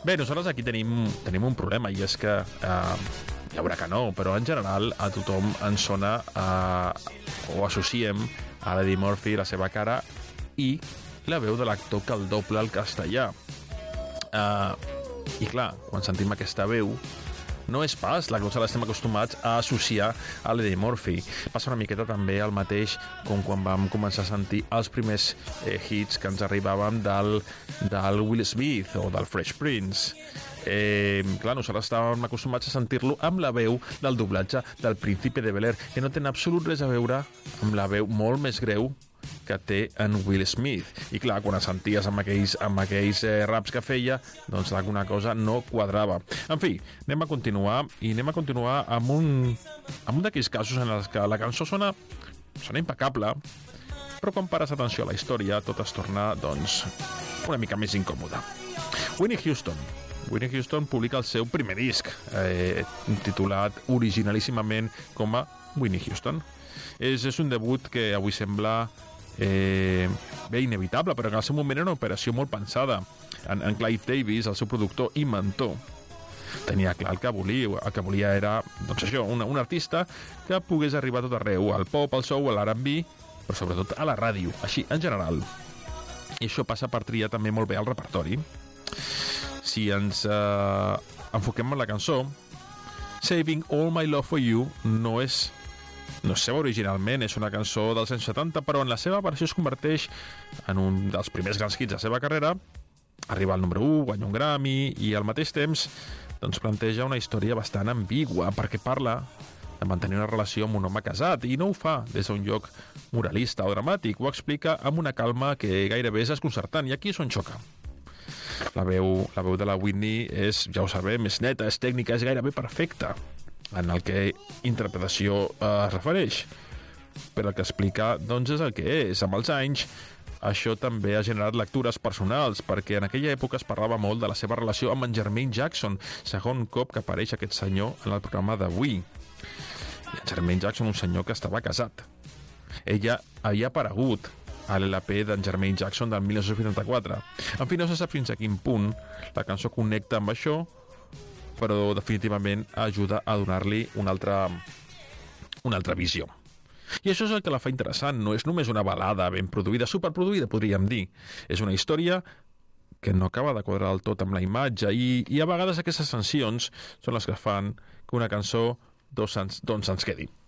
Bé, nosaltres aquí tenim un problema, i és que hi haurà que no, però en general a tothom ens sona o associem a l'Eddie Murphy, la seva cara i la veu de l'actor que el doble al castellà. I clar, quan sentim aquesta veu no és pas la que nosaltres estem acostumats a associar a l'Eddie Murphy. Passa una miqueta també el mateix com quan vam començar a sentir els primers hits que ens arribaven del Will Smith o del Fresh Prince. Clar, nosaltres estàvem acostumats a sentir-lo amb la veu del doblatge del Príncipe de Bel-Air, que no té en absolut res a veure amb la veu molt més greu que té en Will Smith. I clar, quan el senties amb aquells raps que feia, doncs alguna cosa no quadrava. En fi, anem a continuar amb un d'aquells casos en els que la cançó sona impecable, però quan pares atenció a la història tot es torna, doncs, una mica més incòmode. Whitney Houston publica el seu primer disc, titulat originalíssimament com a Whitney Houston. És un debut que avui sembla bé inevitable, però en el seu moment era una operació molt pensada. En Clive Davis, el seu productor i mentor, tenia clar el que volia era, doncs això, un artista que pogués arribar a tot arreu, al pop, al soul, a l'R&B, però sobretot a la ràdio, així en general. I això passa per triar també molt bé el repertori. Si ens enfoquem en la cançó, Saving All My Love For You no és seva originalment, és una cançó dels anys 70, però en la seva versió es converteix en un dels primers grans hits de la seva carrera, arriba al número 1, guanya un Grammy, i al mateix temps doncs, planteja una història bastant ambigua, perquè parla de mantenir una relació amb un home casat, i no ho fa des d'un lloc moralista o dramàtic, ho explica amb una calma que gairebé és desconcertant, i aquí és on xoca. La veu de la Whitney és, ja ho sabem, és neta, és tècnica, és gairebé perfecta en el que interpretació es refereix, però el que explica doncs és el que és. Amb els anys això també ha generat lectures personals, perquè en aquella època es parlava molt de la seva relació amb en Jermaine Jackson, segon cop que apareix aquest senyor en el programa d'avui. I en Jermaine Jackson, un senyor que estava casat. Ella havia aparegut a l'LP d'en Jermaine Jackson del 1984. En fi, no se sap fins a quin punt la cançó connecta amb això, però definitivament ajuda a donar-li una altra visió. I això és el que la fa interessant, no és només una balada ben produïda, superproduïda, podríem dir. És una història que no acaba de quadrar del tot amb la imatge, i a vegades aquestes tensions són les que fan que una cançó doncs ens quedi.